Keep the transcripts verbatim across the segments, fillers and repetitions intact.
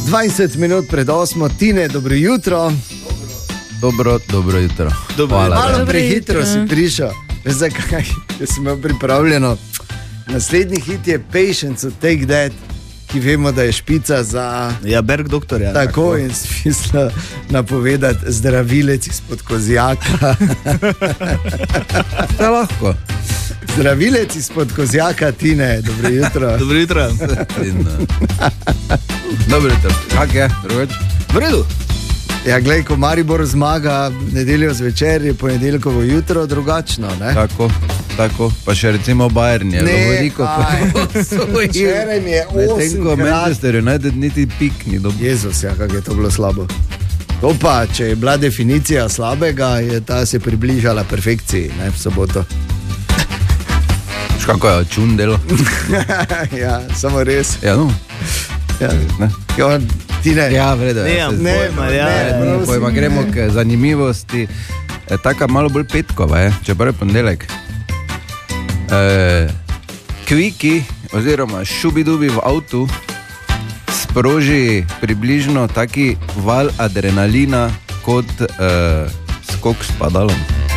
dvajset minut pred osmo, Tine, dobro jutro. Dobro, dobro jutro. Dobro, Hvala, malo da. prehitro si prišel. Veš, zakaj? Jaz sem imel pripravljeno. Naslednji hit je Patience od Take That, ki vemo, da je špica za... Ja, Berg doktorja. Tako, tako. in smisla napovedati zdravilec izpod kozjaka. To je lahko. Zdravilec izpod kozjaka, Tine, dobro jutro. Dobro jutro. In, uh, dobro jutro. Kak je, drugač? V redu. Ja, glej, ko Maribor zmaga nedeljo zvečer, je ponedeljkovo jutro drugačno, ne? Tako, tako. Pa še recimo Bayern je. Lovoriko, včeraj mi je Medtem ko osem Manchester United niti pik ni dobil. Jezus, ja, kako je to bilo slabo. To pa, če je bila definicija slabega, je ta se približala perfekciji, ne, v soboto. Kako je čun delo? Ja, samo res. Ja, no. Ja. Ne. Jo, Tine. Ja, vredo. Ne, Ja, se ne, zdaj- ma, ja, ne, ja, ni prosim, pojma, gremo ne. k zanimivosti. E, taka malo bolj petkova je, čeprav je ponedeljek. E, Kviki oziroma šubidubi v avtu sproži približno taki val adrenalina kot e, skok s padalom.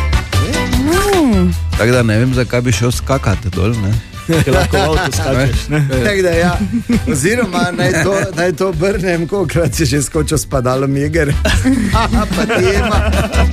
Tako da ne vem, zakaj bi šel skakati dol, ne? Ker lahko v avtu skačeš, ne? Tak da, ja. Oziroma, naj to, naj to obrnem, kolikrat si že skočil s padalom jeger. Pa ti ima.